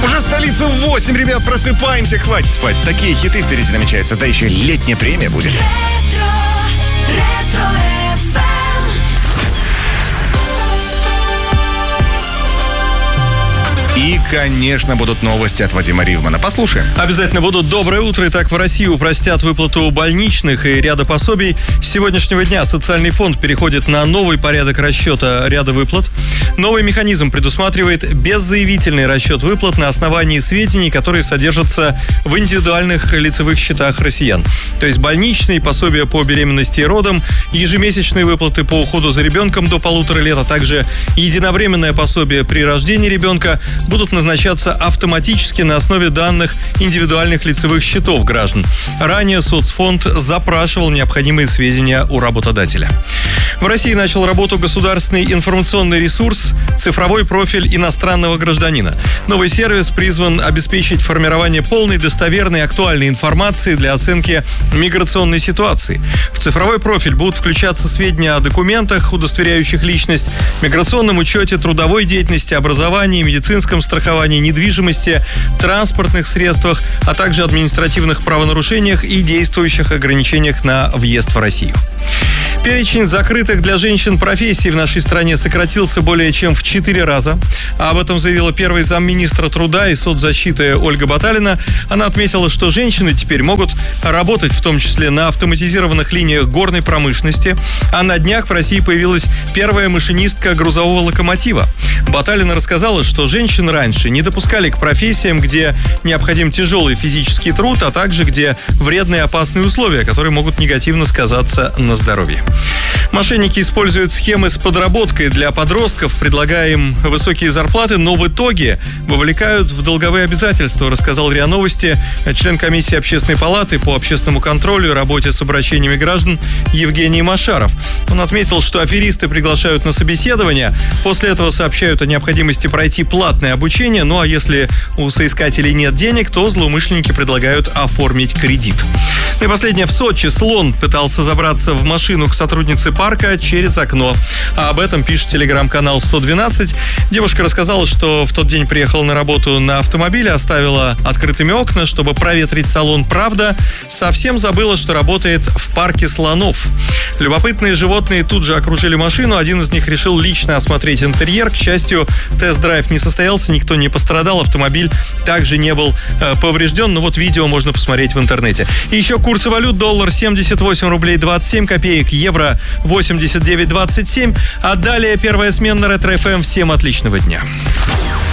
Уже столица 8, ребят, просыпаемся, хватит спать. Такие хиты впереди намечаются, да еще летняя премия будет. И, конечно, будут новости от Вадима Ривмана. Послушаем. Обязательно будут. Доброе утро. Итак, в России упростят выплату больничных и ряда пособий. С сегодняшнего дня социальный фонд переходит на новый порядок расчета ряда выплат. Новый механизм предусматривает беззаявительный расчет выплат на основании сведений, которые содержатся в индивидуальных лицевых счетах россиян. То есть больничные, пособия по беременности и родам, ежемесячные выплаты по уходу за ребенком до 1,5 лет, а также единовременное пособие при рождении ребенка будут назначаться автоматически на основе данных индивидуальных лицевых счетов граждан. Ранее соцфонд запрашивал необходимые сведения у работодателя. В России начал работу государственный информационный ресурс «Цифровой профиль иностранного гражданина». Новый сервис призван обеспечить формирование полной, достоверной и актуальной информации для оценки миграционной ситуации. В цифровой профиль будут включаться сведения о документах, удостоверяющих личность, миграционном учете, трудовой деятельности, образовании, медицинском страховании, недвижимости, транспортных средствах, а также административных правонарушениях и действующих ограничениях на въезд в Россию. Перечень закрытых для женщин профессий в нашей стране сократился более чем в 4 раза. Об этом заявила первый замминистра труда и соцзащиты Ольга Баталина. Она отметила, что женщины теперь могут работать в том числе на автоматизированных линиях горной промышленности, а на днях в России появилась первая машинистка грузового локомотива. Баталина рассказала, что женщин раньше не допускали к профессиям, где необходим тяжелый физический труд, а также где вредные и опасные условия, которые могут негативно сказаться на здоровье. Мошенники используют схемы с подработкой для подростков, предлагая им высокие зарплаты, но в итоге вовлекают в долговые обязательства, рассказал РИА Новости член комиссии Общественной палаты по общественному контролю и работе с обращениями граждан Евгений Машаров. Он отметил, что аферисты приглашают на собеседование, после этого сообщают о необходимости пройти платное обучение, ну а если у соискателей нет денег, то злоумышленники предлагают оформить кредит. Ну и последнее. В Сочи слон пытался забраться в машину к сотруднице парка через окно. А об этом пишет телеграм-канал 112. Девушка рассказала, что в тот день приехала на работу на автомобиле, оставила открытыми окна, чтобы проветрить салон. Правда, совсем забыла, что работает в парке слонов. Любопытные животные тут же окружили машину. Один из них решил лично осмотреть интерьер. К счастью, тест-драйв не состоялся, никто не пострадал. Автомобиль также не был поврежден. Но вот видео можно посмотреть в интернете. И еще курсы валют. Доллар 78 рублей 27 копеек, евро 89,27. А далее первая смена Ретро ФМ. Всем отличного дня.